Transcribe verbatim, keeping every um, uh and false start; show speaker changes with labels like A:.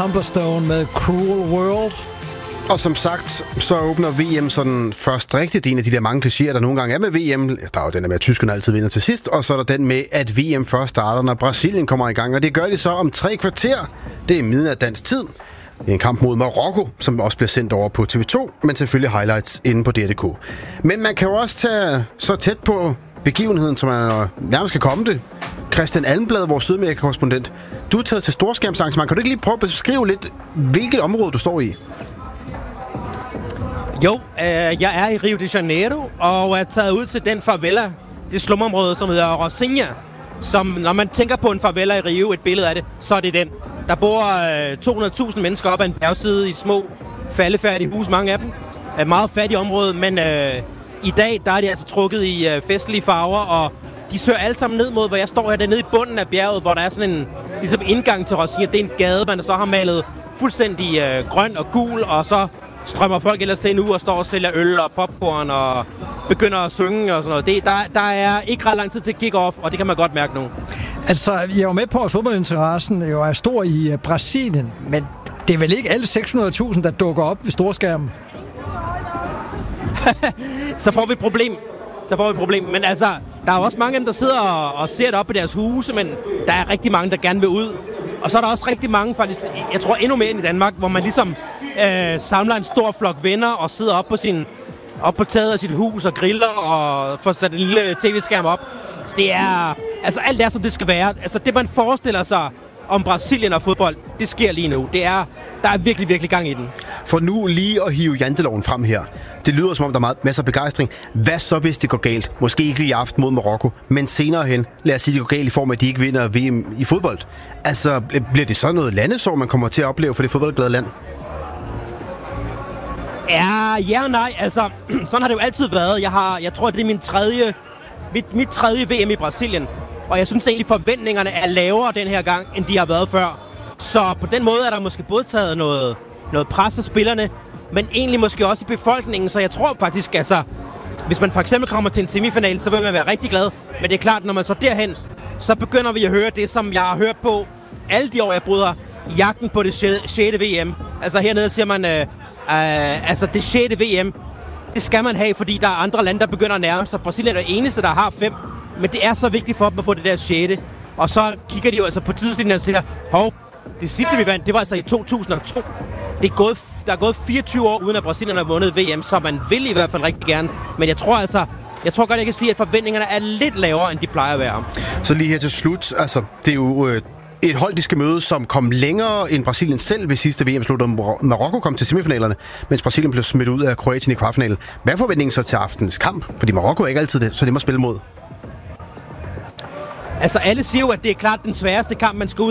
A: Humberstone med Cruel World.
B: Og som sagt, så åbner V M sådan først rigtigt. En af de der mange klichéer, der nogle gange er med V M. Der er jo den der med, at tyskerne altid vinder til sidst. Og så er der den med, at V M først starter, når Brasilien kommer i gang. Og det gør de så om tre kvarter. Det er midnat dansk tid. En kamp mod Marokko, som også bliver sendt over på T V to. Men selvfølgelig highlights inde på D R punktum D K. Men man kan jo også tage så tæt på begivenheden, som man nærmest kan komme det. Christian Almblad, vores Sydamerika-korrespondent. Du er taget til storskærmsarrangement. Kan du ikke lige prøve at beskrive lidt, hvilket område du står i?
C: Jo, øh, jeg er i Rio de Janeiro og er taget ud til den favela, det slumområde, som hedder Rocinha. Som, når man tænker på en favela i Rio, et billede af det, så er det den. Der bor øh, to hundrede tusind mennesker op ad en bjergside i små, faldefærdige hus, mange af dem. Et meget fattigt område, men øh, i dag der er de altså trukket i øh, festlige farver, og de søger alle sammen ned mod, hvor jeg står her, der nede i bunden af bjerget, hvor der er sådan en ligesom indgang til Rocinha. Det er en gade, man så har malet fuldstændig øh, grøn og gul, og så strømmer folk ellers ind nu og står og sælger øl og popcorn og begynder at synge og sådan noget. Det, der, der er ikke ret lang tid til kick-off, og det kan man godt mærke nu.
A: Altså, jeg er jo med på, at fodboldinteressen jo er stor i Brasilien, men det er vel ikke alle seks hundrede tusind, der dukker op ved storskærmen?
C: Så får vi et problem. Så får vi et problem. Men altså, der er også mange af dem, der sidder og, og ser det op på deres huse, men der er rigtig mange, der gerne vil ud. Og så er der også rigtig mange, faktisk, jeg tror endnu mere end i Danmark, hvor man ligesom øh, samler en stor flok venner og sidder op på, sin, op på taget af sit hus og griller og får sat en lille tv-skærm op. Så det er, altså alt er, som det skal være. Altså det, man forestiller sig om Brasilien og fodbold, det sker lige nu. Det er, der er virkelig, virkelig gang i den.
B: For nu lige at hive janteloven frem her. Det lyder som om, der er meget, masser af begejstring. Hvad så, hvis det går galt? Måske ikke lige i aften mod Marokko, men senere hen. Lad os sige, det går galt i form af, at de ikke vinder V M i fodbold. Altså, bliver det så noget landesår, man kommer til at opleve for det fodboldglade land?
C: Ja, ja og nej. Altså, sådan har det jo altid været. Jeg, har, jeg tror, det er min tredje, mit, mit tredje V M i Brasilien. Og jeg synes egentlig, forventningerne er lavere den her gang, end de har været før. Så på den måde er der måske både taget noget, noget pres af spillerne, men egentlig måske også i befolkningen. Så jeg tror faktisk, altså, hvis man for eksempel kommer til en semifinal, så vil man være rigtig glad. Men det er klart, når man så derhen, så begynder vi at høre det, som jeg har hørt på alle de år, jeg boede her. Jagten på det sjette V M. Altså hernede siger man, øh, øh, altså det sjette V M, det skal man have, fordi der er andre lande, der begynder at nærme sig. Brasilien er det eneste, der har fem. Men det er så vigtigt for dem at få det der sjette. Og så kigger de jo altså på tidslinjen og siger, hov, det sidste vi vandt, det var altså i to tusind og to. Det er gået, der er gået fireogtyve år, uden at Brasilien har vundet V M, så man vil i hvert fald rigtig gerne. Men jeg tror altså, jeg tror godt, jeg kan sige, at forventningerne er lidt lavere, end de plejer at være.
B: Så lige her til slut, altså, det er jo øh, et hold, de skal møde, som kom længere end Brasilien selv ved sidste V M-slut, og Marokko kom til semifinalerne, mens Brasilien blev smidt ud af Kroatien i kvartfinalen. Hvad er forventningen så til aftens kamp? Fordi Marokko er ikke altid det, så det må spille mod.
C: Altså, alle siger jo, at det er klart den sværeste kamp, man skal ud